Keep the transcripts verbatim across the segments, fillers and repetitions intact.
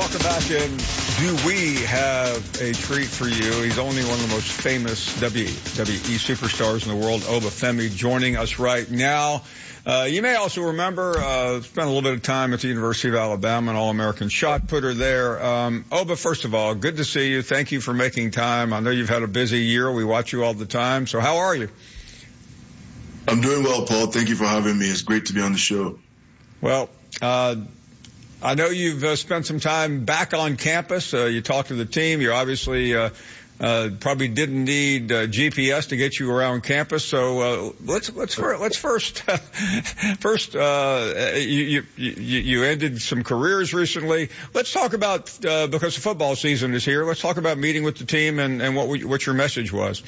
welcome back. And do we have a treat for you? He's only one of the most famous W W E superstars in the world, Obafemi, joining us right now. Uh, you may also remember, uh, spent a little bit of time at the University of Alabama, an All-American shot putter there. Um, Oba, first of all, good to see you. Thank you for making time. I know you've had a busy year. We watch you all the time. So how are you? I'm doing well, Paul. Thank you for having me. It's great to be on the show. Well, uh, I know you've uh, spent some time back on campus. Uh, you talked to the team. You obviously uh, uh, probably didn't need uh, G P S to get you around campus. So uh, let's let's first, let's first first uh, you, you you ended some careers recently. Let's talk about uh, because the football season is here. Let's talk about meeting with the team and and what we, what your message was.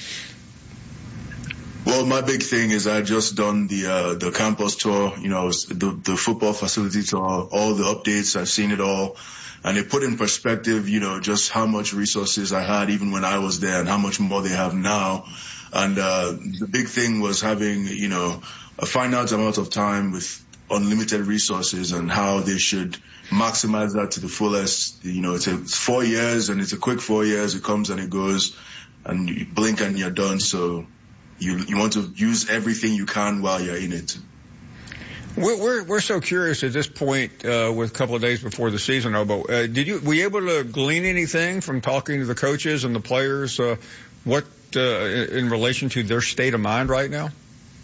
Well, my big thing is I just done the uh, the campus tour, you know, the the football facility tour, all the updates. I've seen it all, and it put in perspective, you know, just how much resources I had even when I was there, and how much more they have now. And uh, the big thing was having, you know, a finite amount of time with unlimited resources, and how they should maximize that to the fullest. You know, it's a it's four years, and it's a quick four years. It comes and it goes, and you blink and you're done. So. You you want to use everything you can while you're in it. We're we're, we're so curious at this point, uh, with a couple of days before the season, Obo. Uh, did you were you able to glean anything from talking to the coaches and the players? Uh, what uh, in relation to their state of mind right now?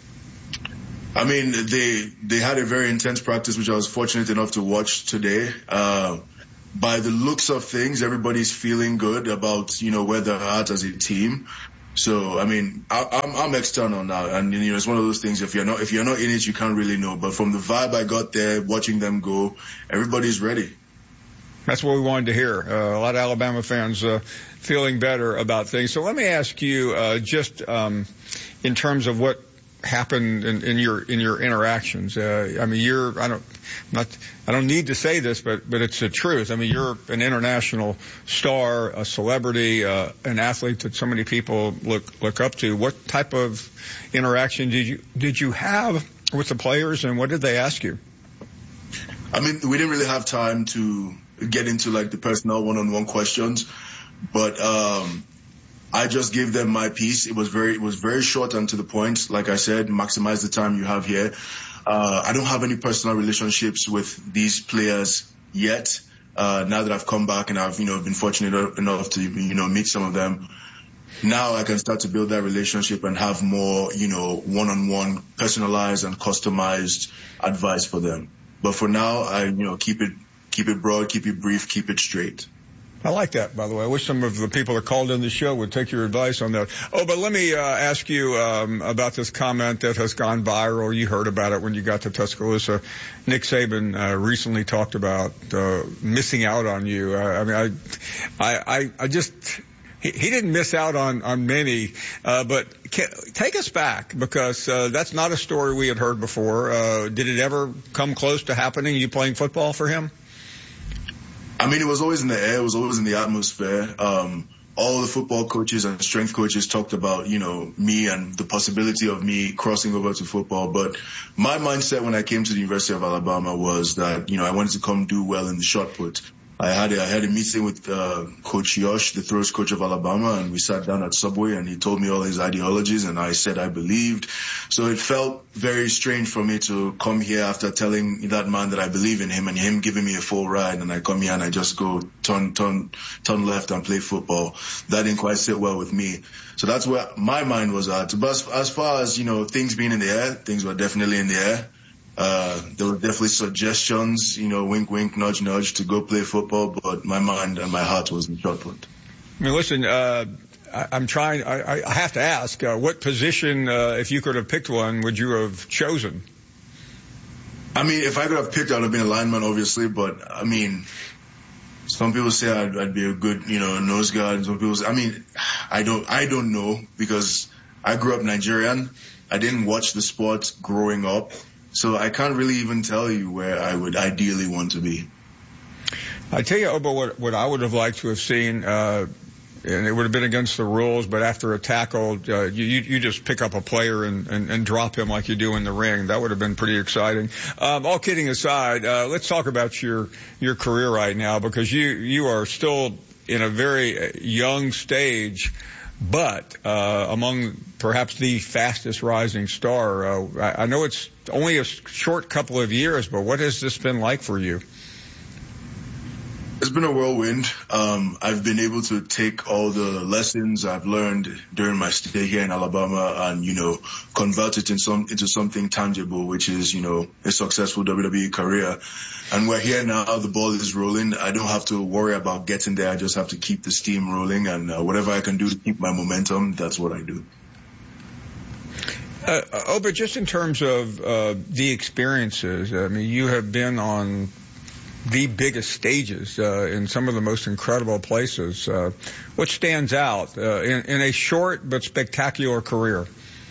I mean, they they had a very intense practice, which I was fortunate enough to watch today. Uh, by the looks of things, everybody's feeling good about, you know, where they're at as a team. So, I mean, I, I'm, I'm external now, and, you know, it's one of those things, if you're not, if you're not in it, you can't really know. But from the vibe I got there, watching them go, everybody's ready. That's what we wanted to hear. Uh, a lot of Alabama fans, uh, feeling better about things. So let me ask you, uh, just, um, in terms of what happened in, in your, in your interactions. Uh, I mean, you're, I don't, not, I don't need to say this, but, but it's the truth. I mean, you're an international star, a celebrity, uh, an athlete that so many people look, look up to. What type of interaction did you, did you have with the players, and what did they ask you? I mean, we didn't really have time to get into like the personal one-on-one questions, but, um, I just gave them my piece. It was very, it was very short and to the point. Like I said, maximize the time you have here. Uh, I don't have any personal relationships with these players yet. Uh, now that I've come back and I've, you know, been fortunate enough to, you know, meet some of them. Now I can start to build that relationship and have more, you know, one-on-one, personalized and customized advice for them. But for now, I, you know, keep it, keep it broad, keep it brief, keep it straight. I like that, by the way. I wish some of the people that called in the show would take your advice on that. Oh, but let me uh, ask you um, about this comment that has gone viral. You heard about it when you got to Tuscaloosa. Nick Saban uh, recently talked about uh, missing out on you. Uh, I mean, I, I, I just he, he didn't miss out on on many, uh, but can, take us back, because uh, that's not a story we had heard before. Uh, did it ever come close to happening? You playing football for him? I mean, it was always in the air. It was always in the atmosphere. Um, all the football coaches and strength coaches talked about, you know, me and the possibility of me crossing over to football. But my mindset when I came to the University of Alabama was that, you know, I wanted to come do well in the shot put. I had a, I had a meeting with uh, Coach Yosh, the throws coach of Alabama, and we sat down at Subway, and he told me all his ideologies, and I said I believed. So it felt very strange for me to come here after telling that man that I believe in him, and him giving me a full ride, and I come here and I just go turn, turn, turn left and play football. That didn't quite sit well with me. So that's where my mind was at. But as, as far as, you know, things being in the air, things were definitely in the air. Uh, there were definitely suggestions, you know, wink, wink, nudge, nudge to go play football, but my mind and my heart was in shot put. I mean, listen, uh, I, I'm trying, I, I have to ask, uh, what position, uh, if you could have picked one, would you have chosen? I mean, if I could have picked, I would have been a lineman, obviously, but I mean, some people say I'd, I'd be a good, you know, nose guard. Some people say, I mean, I don't, I don't know, because I grew up Nigerian. I didn't watch the sport growing up. So I can't really even tell you where I would ideally want to be. I tell you, Obo, what, what I would have liked to have seen, uh, and it would have been against the rules, but after a tackle, uh, you, you just pick up a player and, and, and drop him like you do in the ring. That would have been pretty exciting. Um, all kidding aside, uh, let's talk about your, your career right now, because you, you are still in a very young stage, but, uh, among perhaps the fastest rising star. Uh, I, I know it's only a short couple of years, but what has this been like for you? It's been a whirlwind. Um, I've been able to take all the lessons I've learned during my stay here in Alabama and, you know, convert it in some, into something tangible, which is, you know, a successful W W E career. And we're here now. The ball is rolling. I don't have to worry about getting there. I just have to keep the steam rolling, and uh, whatever I can do to keep my momentum, that's what I do. Uh, oh, but just in terms of uh, the experiences, I mean, you have been on the biggest stages uh, in some of the most incredible places. Uh, what stands out uh, in, in a short but spectacular career?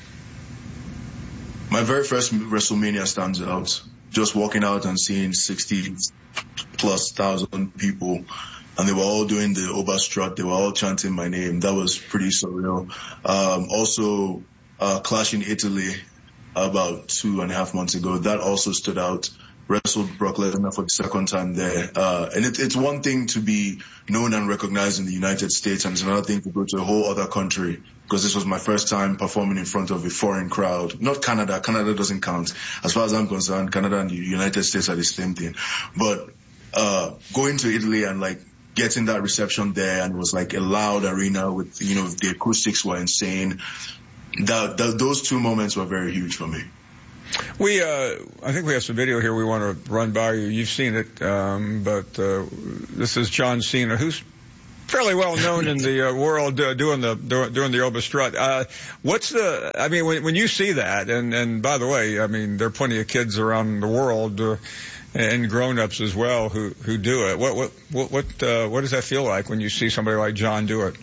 My very first WrestleMania stands out. Just walking out and seeing sixty plus thousand people, and they were all doing the Oba strut. They were all chanting my name. That was pretty surreal. Um, also, uh, Clash in Italy about two and a half months ago. That also stood out. Wrestled Brock Lesnar for the second time there. Uh, and it, it's one thing to be known and recognized in the United States, and it's another thing to go to a whole other country, because this was my first time performing in front of a foreign crowd. Not Canada. Canada doesn't count. As far as I'm concerned, Canada and the United States are the same thing. But, uh, going to Italy and like getting that reception there, and it was like a loud arena with, you know, the acoustics were insane. That, that those two moments were very huge for me. We, uh, I think we have some video here we want to run by you. You've seen it, um, but uh, this is John Cena, who's fairly well known in the uh, world uh, doing the doing the Oba strut. Uh, what's the? I mean, when, when you see that, and and by the way, I mean there are plenty of kids around the world uh, and grown-ups as well who who do it. What what what what, uh, what does that feel like when you see somebody like John do it?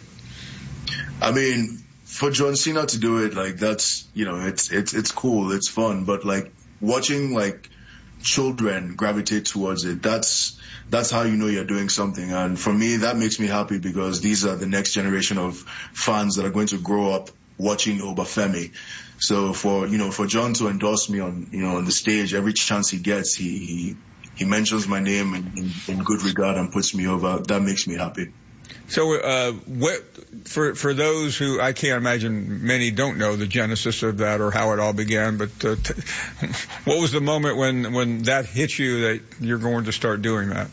I mean, for John Cena to do it, like, that's, you know, it's, it's, it's cool. It's fun. But like watching like children gravitate towards it, that's, that's how you know you're doing something. And for me, that makes me happy, because these are the next generation of fans that are going to grow up watching Obafemi. So for, you know, for John to endorse me on, you know, on the stage, every chance he gets, he, he, he mentions my name in, in, in good regard and puts me over. That makes me happy. So, uh, what, for, for those who, I can't imagine many don't know the genesis of that or how it all began, but, uh, t- what was the moment when, when that hit you that you're going to start doing that?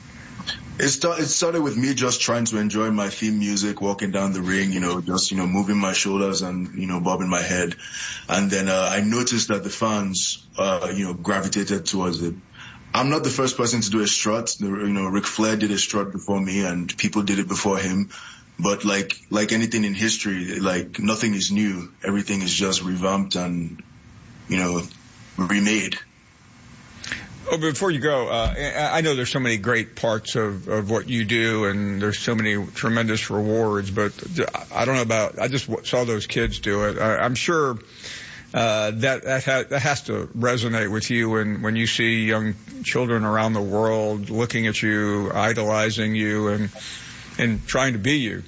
It, start, it started with me just trying to enjoy my theme music, walking down the ring, you know, just, you know, moving my shoulders and, you know, bobbing my head. And then, uh, I noticed that the fans, uh, you know, gravitated towards it. I'm not the first person to do a strut. You know, Ric Flair did a strut before me, and people did it before him. But like, like anything in history, like nothing is new. Everything is just revamped and, you know, remade. Oh, before you go, uh, I know there's so many great parts of, of what you do, and there's so many tremendous rewards, but I don't know about, I just saw those kids do it. I, I'm sure, Uh, that that, ha- that has to resonate with you when, when you see young children around the world looking at you, idolizing you, and and trying to be you.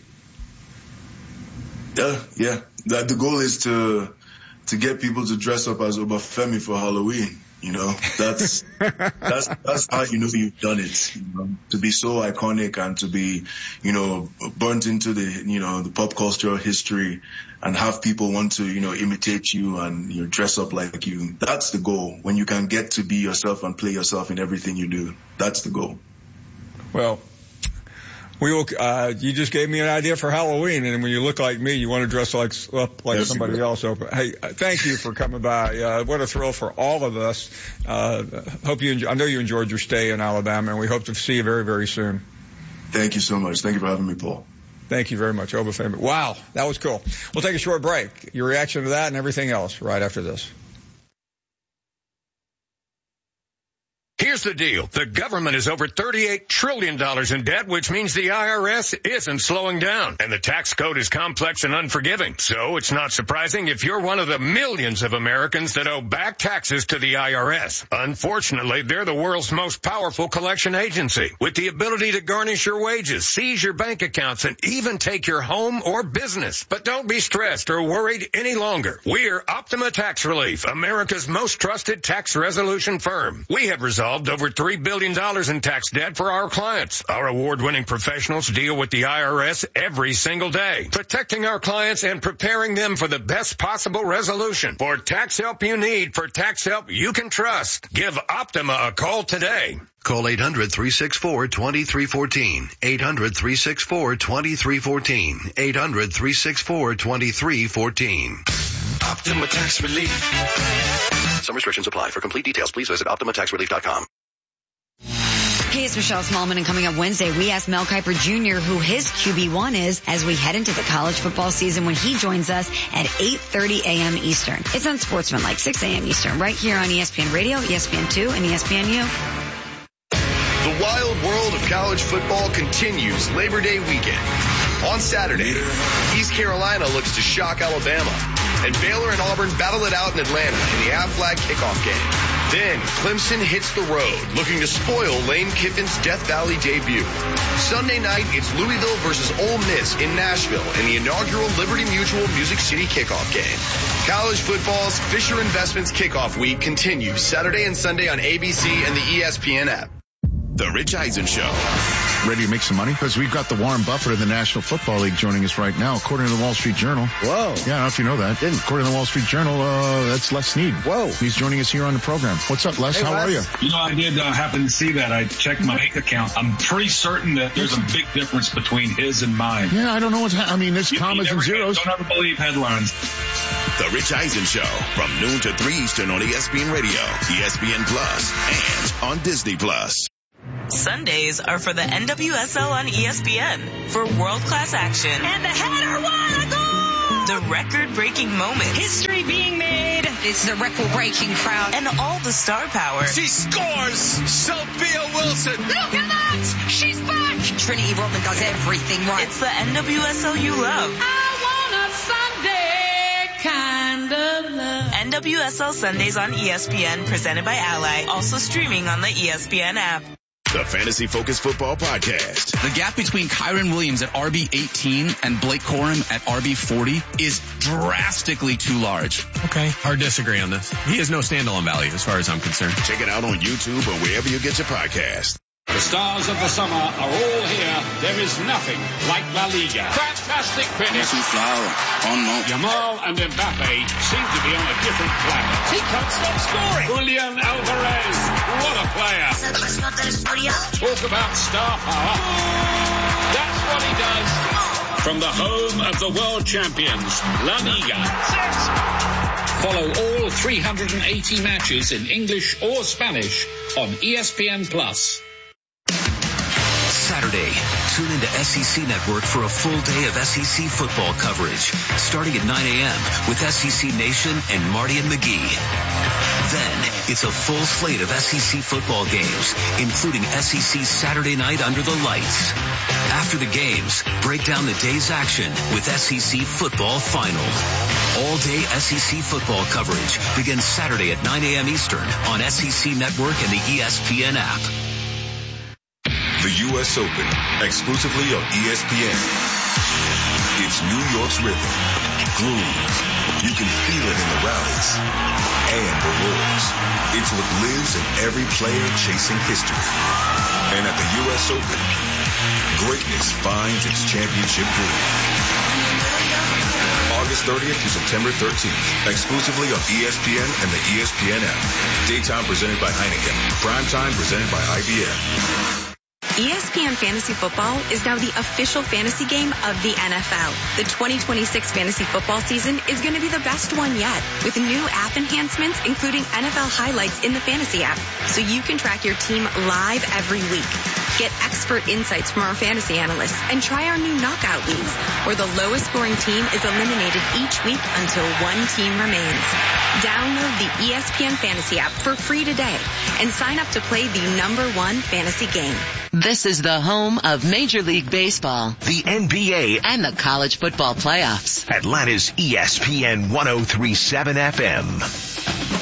Yeah, yeah. That the goal is to to get people to dress up as Obafemi for Halloween. You know, that's that's that's how you know you've done it. You know? To be so iconic and to be, you know, burnt into the, you know, the pop culture history, and have people want to, you know, imitate you and, you know, dress up like you. That's the goal. When you can get to be yourself and play yourself in everything you do, that's the goal. Well, we will. Uh, you just gave me an idea for Halloween, and when you look like me, you want to dress like up like yes, somebody else. So, hey, thank you for coming by. Uh, what a thrill for all of us. Uh, hope you. Enjoy, I know you enjoyed your stay in Alabama, and we hope to see you very, very soon. Thank you so much. Thank you for having me, Paul. Thank you very much, Obafemi. Wow, that was cool. We'll take a short break. Your reaction to that and everything else right after this. Here Here's the deal. The government is over thirty-eight trillion dollars in debt, which means the I R S isn't slowing down. And the tax code is complex and unforgiving. So it's not surprising if you're one of the millions of Americans that owe back taxes to the I R S. Unfortunately, they're the world's most powerful collection agency, with the ability to garnish your wages, seize your bank accounts, and even take your home or business. But don't be stressed or worried any longer. We're Optima Tax Relief, America's most trusted tax resolution firm. We have resolved over three billion dollars in tax debt for our clients. Our award-winning professionals deal with the I R S every single day, protecting our clients and preparing them for the best possible resolution. For tax help you need, for tax help you can trust, give Optima a call today. Call eight hundred, three six four, two three one four. eight hundred, three six four, two three one four. eight hundred, three six four, two three one four. Optima Tax Relief. Some restrictions apply. For complete details, please visit optima tax relief dot com. Hey, it's Michelle Smallman, and coming up Wednesday, we asked Mel Kiper Junior who his Q B one is as we head into the college football season when he joins us at eight thirty a.m. Eastern. It's on Sportsmanlike, six a.m. Eastern, right here on E S P N Radio, E S P N two, and E S P N U. The wild world of college football continues Labor Day weekend. On Saturday, East Carolina looks to shock Alabama, and Baylor and Auburn battle it out in Atlanta in the Aflac kickoff game. Then Clemson hits the road, looking to spoil Lane Kiffin's Death Valley debut. Sunday night, it's Louisville versus Ole Miss in Nashville in the inaugural Liberty Mutual Music City kickoff game. College football's Fisher Investments kickoff week continues Saturday and Sunday on A B C and the E S P N app. The Rich Eisen Show. Ready to make some money? Because we've got the Warren Buffett of the National Football League joining us right now, according to the Wall Street Journal. Whoa. Yeah, I don't know if you know that. Didn't. According to the Wall Street Journal, uh, that's Les Snead. Whoa. He's joining us here on the program. What's up, Les? Hey, How Les. are you? You know, I did uh, happen to see that. I checked my bank account. I'm pretty certain that there's a big difference between his and mine. Yeah, I don't know what's happening. I mean, there's You- commas you and never zeros. Don't ever believe headlines. The Rich Eisen Show from noon to three Eastern on E S P N Radio, E S P N Plus, and on Disney Plus. Sundays are for the N W S L on E S P N for world-class action. And the header, what a goal! The record-breaking moments. History being made. It's the record-breaking crowd. And all the star power. She scores! Sophia Wilson! Look at that! She's back! Trinity Rodman does everything right. It's the N W S L you love. I want a Sunday kind of love. N W S L Sundays on E S P N, presented by Ally. Also streaming on the E S P N app. The Fantasy Focus Football Podcast. The gap between Kyron Williams at R B eighteen and Blake Corum at R B forty is drastically too large. Okay, hard to disagree on this. He has no standalone value as far as I'm concerned. Check it out on YouTube or wherever you get your podcast. The stars of the summer are all here. There is nothing like La Liga. Fantastic finish. Yamal and Mbappe seem to be on a different planet. He can't stop scoring. Julian Alvarez, what a player. Talk about star power. That's what he does. From the home of the world champions, La Liga. Follow all three hundred eighty matches in English or Spanish on E S P N Plus. Saturday, tune into S E C Network for a full day of S E C football coverage, starting at nine a.m. with S E C Nation and Marty and McGee. Then, it's a full slate of S E C football games, including S E C Saturday Night Under the Lights. After the games, break down the day's action with S E C Football Final. All-day S E C football coverage begins Saturday at nine a.m. Eastern on S E C Network and the E S P N app. The U S Open, exclusively on E S P N. It's New York's rhythm, groove. You can feel it in the rallies and the roars. It's what lives in every player chasing history. And at the U S Open, greatness finds its championship groove. August thirtieth to September thirteenth, exclusively on E S P N and the E S P N app. Daytime presented by Heineken. Primetime presented by I B M. E S P N Fantasy Football is now the official fantasy game of the N F L. The twenty twenty-six fantasy football season is going to be the best one yet, with new app enhancements, including N F L highlights in the fantasy app, so you can track your team live every week. Get expert insights from our fantasy analysts and try our new knockout leagues, where the lowest scoring team is eliminated each week until one team remains. Download the E S P N Fantasy app for free today and sign up to play the number one fantasy game. This is the home of Major League Baseball, the N B A, and the college football playoffs. Atlanta's E S P N one oh three point seven F M.